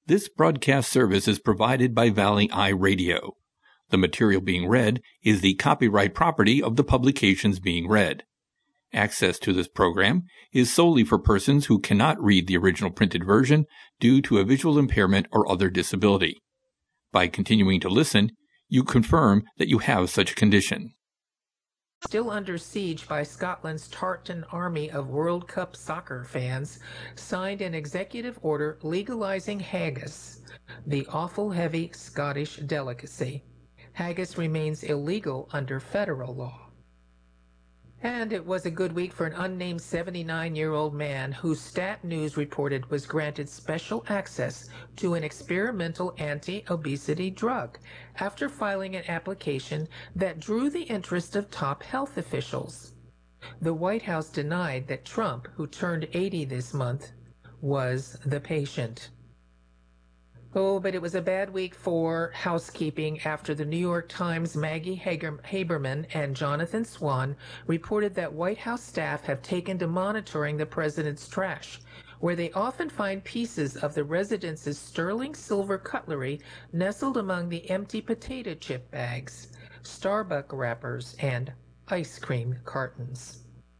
This broadcast service is provided by Valley Eye Radio. The material being read is the copyright property of the publications being read. Access to this program is solely for persons who cannot read the original printed version due to a visual impairment or other disability. By continuing to listen, you confirm that you have such a condition. Still under siege by Scotland's Tartan army of World Cup soccer fans, signed an executive order legalizing haggis, the awful heavy Scottish delicacy. Haggis remains illegal under federal law. And it was a good week for an unnamed 79-year-old man who Stat News reported was granted special access to an experimental anti-obesity drug after filing an application that drew the interest of top health officials. The White House denied that Trump, who turned 80 this month, was the patient. Oh, but it was a bad week for housekeeping after the New York Times' Maggie Haberman and Jonathan Swan reported that White House staff have taken to monitoring the president's trash, where they often find pieces of the resident's sterling silver cutlery nestled among the empty potato chip bags, Starbucks wrappers, and ice cream cartons.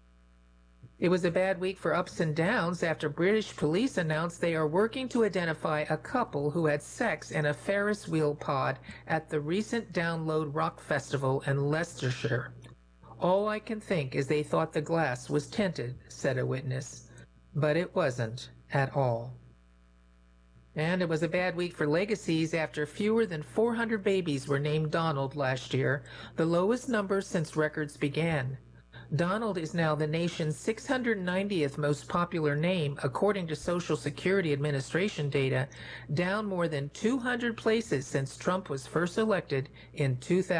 It was a bad week for ups and downs after British police announced they are working to identify a couple who had sex in a Ferris wheel pod at the recent Download Rock Festival in Leicestershire. All I can think is they thought the glass was tinted, said a witness, but it wasn't at all. And it was a bad week for legacies after fewer than 400 babies were named Donald last year, the lowest number since records began. Donald is now the nation's 690th most popular name, according to Social Security Administration data, down more than 200 places since Trump was first elected in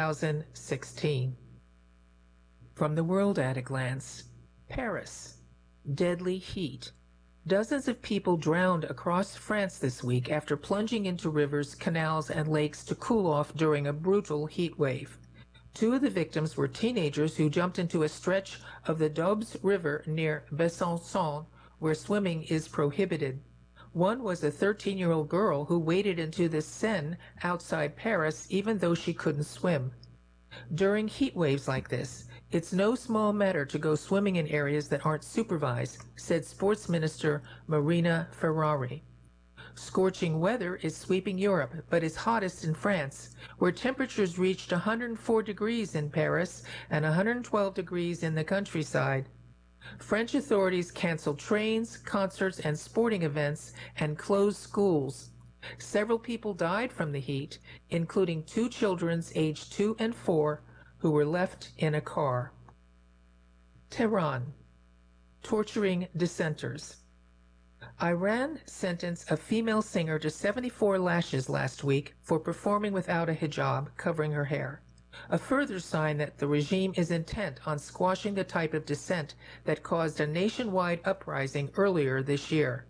2016. From the world at a glance, Paris, deadly heat. Dozens of people drowned across France this week after plunging into rivers, canals, and lakes to cool off during a brutal heat wave. Two of the victims were teenagers who jumped into a stretch of the Doubs River near Besançon, where swimming is prohibited. One was a 13-year-old girl who waded into the Seine outside Paris even though she couldn't swim. During heat waves like this, it's no small matter to go swimming in areas that aren't supervised, said Sports Minister Marina Ferrari. Scorching weather is sweeping Europe, but is hottest in France, where temperatures reached 104 degrees in Paris and 112 degrees in the countryside. French authorities canceled trains, concerts, and sporting events and closed schools. Several people died from the heat, including two children aged 2 and 4 who were left in a car. Tehran, torturing dissenters. Iran sentenced a female singer to 74 lashes last week for performing without a hijab covering her hair, a further sign that the regime is intent on squashing the type of dissent that caused a nationwide uprising earlier this year.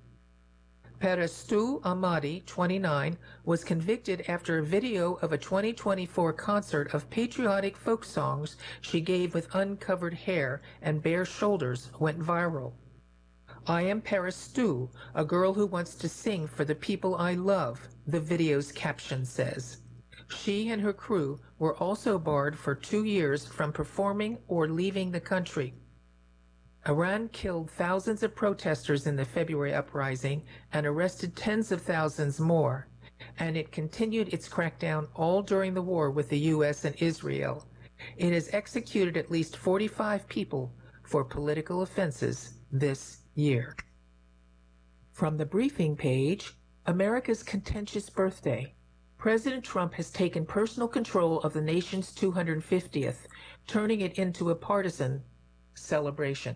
Perestu Ahmadi, 29, was convicted after a video of a 2024 concert of patriotic folk songs she gave with uncovered hair and bare shoulders went viral. I am Perestu, a girl who wants to sing for the people I love, the video's caption says. She and her crew were also barred for 2 years from performing or leaving the country. Iran killed thousands of protesters in the February uprising and arrested tens of thousands more, and it continued its crackdown all during the war with the U.S. and Israel. It has executed at least 45 people for political offenses this year. From the briefing page, America's contentious birthday. President Trump has taken personal control of the nation's 250th, turning it into a partisan celebration.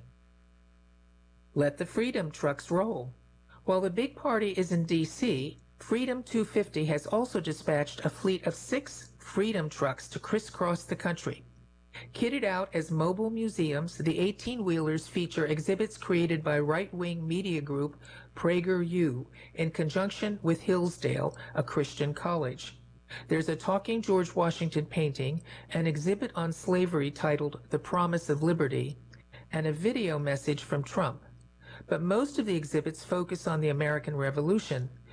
Let the Freedom trucks roll. While the big party is in D.C., Freedom 250 has also dispatched a fleet of 6 Freedom trucks to crisscross the country. Kitted out as mobile museums, the 18-wheelers feature exhibits created by right-wing media group PragerU in conjunction with Hillsdale, a Christian college. There's a talking George Washington painting, an exhibit on slavery titled The Promise of Liberty, and a video message from Trump. But most of the exhibits focus on the American Revolution,